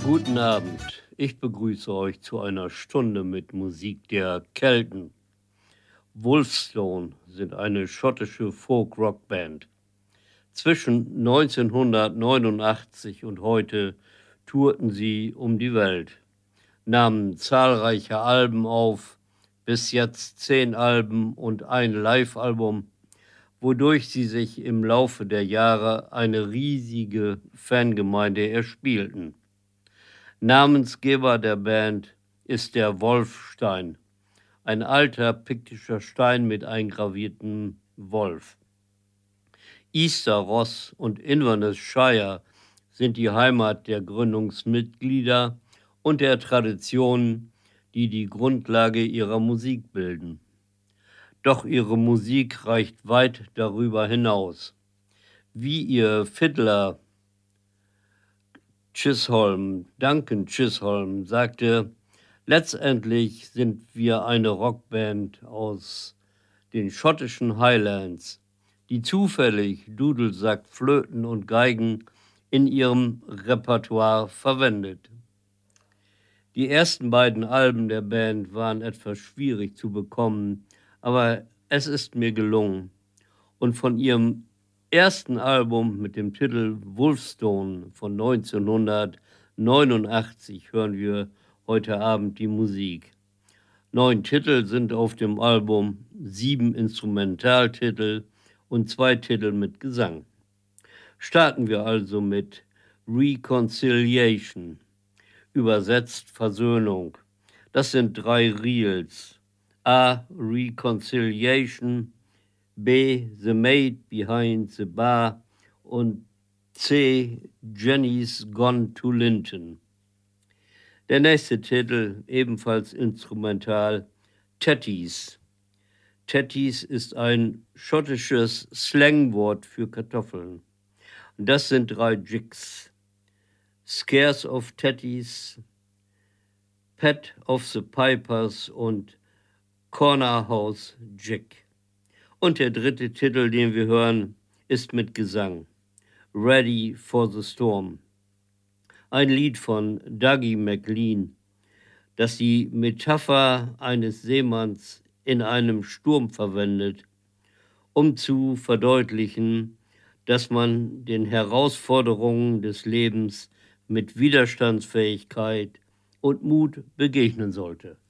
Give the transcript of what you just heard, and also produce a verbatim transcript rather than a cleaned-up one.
Guten Abend. Ich begrüße euch zu einer Stunde mit Musik der Kelten. Wolfstone sind eine schottische Folk-Rock-Band. Zwischen neunzehnhundertneunundachtzig und heute tourten sie um die Welt, nahmen zahlreiche Alben auf, bis jetzt zehn Alben und ein Live-Album, wodurch sie sich im Laufe der Jahre eine riesige Fangemeinde erspielten. Namensgeber der Band ist der Wolfstein, ein alter piktischer Stein mit eingraviertem Wolf. Easter Ross und Inverness Shire sind die Heimat der Gründungsmitglieder und der Traditionen, die die Grundlage ihrer Musik bilden. Doch ihre Musik reicht weit darüber hinaus. Wie ihr Fiddler Chisholm, Duncan Chisholm, sagte: Letztendlich sind wir eine Rockband aus den schottischen Highlands, die zufällig Dudelsack, Flöten und Geigen in ihrem Repertoire verwendet. Die ersten beiden Alben der Band waren etwas schwierig zu bekommen, aber es ist mir gelungen. Und von ihrem ersten Album mit dem Titel Wolfstone von neunzehnhundertneunundachtzig hören wir heute Abend die Musik. Neun Titel sind auf dem Album, sieben Instrumentaltitel und zwei Titel mit Gesang. Starten wir also mit Reconciliation, übersetzt Versöhnung. Das sind drei Reels. A. Reconciliation, B. The Maid Behind the Bar und C. Jenny's Gone to Linton. Der nächste Titel, ebenfalls instrumental, Tatties. Tatties ist ein schottisches Slangwort für Kartoffeln. Das sind drei Jigs. Scares of Tatties, Pet of the Pipers und Corner House Jig. Und der dritte Titel, den wir hören, ist mit Gesang. Ready for the Storm. Ein Lied von Dougie MacLean, das die Metapher eines Seemanns in einem Sturm verwendet, um zu verdeutlichen, dass man den Herausforderungen des Lebens mit Widerstandsfähigkeit und Mut begegnen sollte.